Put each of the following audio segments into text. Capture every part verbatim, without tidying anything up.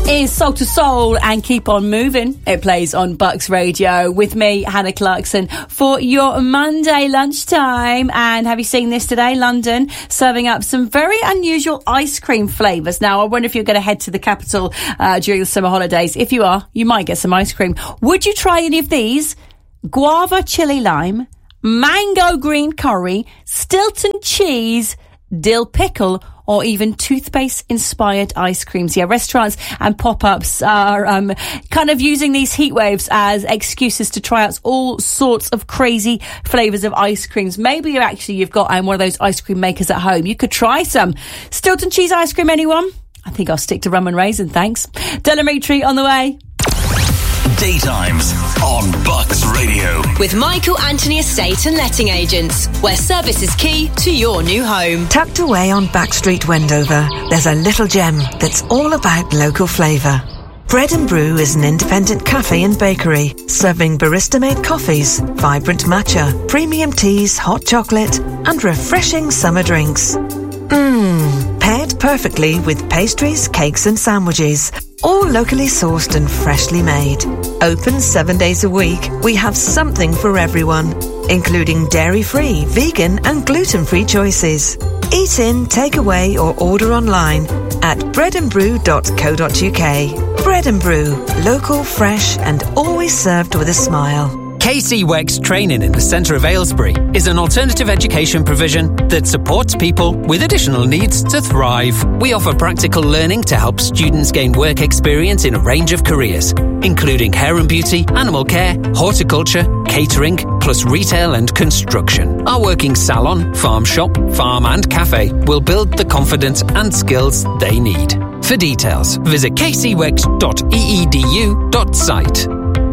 is Soul to Soul and Keep On Moving. It plays on Bucks Radio with me, Hannah Clarkson, for your Monday lunchtime. And have you seen this today? London serving up some very unusual ice cream flavours. Now, I wonder if you're going to head to the capital uh, during the summer holidays. If you are, you might get some ice cream. Would you try any of these? Guava chili lime, mango green curry, Stilton cheese, dill pickle, or even toothpaste-inspired ice creams. Yeah, restaurants and pop-ups are um, kind of using these heat waves as excuses to try out all sorts of crazy flavours of ice creams. Maybe you actually you've got um, one of those ice cream makers at home. You could try some. Stilton cheese ice cream, anyone? I think I'll stick to rum and raisin, thanks. Telemetry on the way. Daytimes on Bucks Radio. With Michael Anthony Estate and Letting Agents, where service is key to your new home. Tucked away on Backstreet, Wendover, there's a little gem that's all about local flavour. Bread and Brew is an independent cafe and bakery, serving barista-made coffees, vibrant matcha, premium teas, hot chocolate, and refreshing summer drinks. Mmm, paired perfectly with pastries, cakes and sandwiches, all locally sourced and freshly made. Open seven days a week, we have something for everyone, including dairy-free, vegan and gluten-free choices. Eat in, take away or order online at bread and brew dot co dot uk. Bread and Brew, local, fresh and always served with a smile. K C W E X Training in the centre of Aylesbury is an alternative education provision that supports people with additional needs to thrive. We offer practical learning to help students gain work experience in a range of careers, including hair and beauty, animal care, horticulture, catering, plus retail and construction. Our working salon, farm shop, farm and cafe will build the confidence and skills they need. For details, visit k c w e x dot e e d u dot site.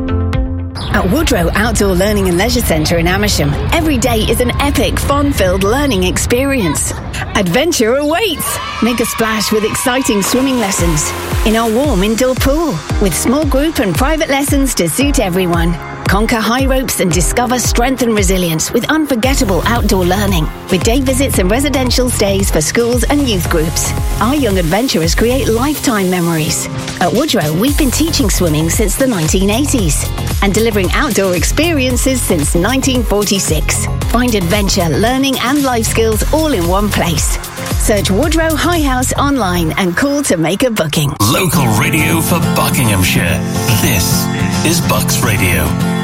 At Woodrow Outdoor Learning and Leisure Centre in Amersham, every day is an epic, fun-filled learning experience. Adventure awaits! Make a splash with exciting swimming lessons in our warm indoor pool, with small group and private lessons to suit everyone. Conquer high ropes and discover strength and resilience with unforgettable outdoor learning, with day visits and residential stays for schools and youth groups. Our young adventurers create lifetime memories. At Woodrow, we've been teaching swimming since the nineteen eighties and delivering outdoor experiences since nineteen forty-six. Find adventure, learning and life skills all in one place. Search Woodrow High House online and call to make a booking. Local radio for Buckinghamshire. This is Bucks Radio.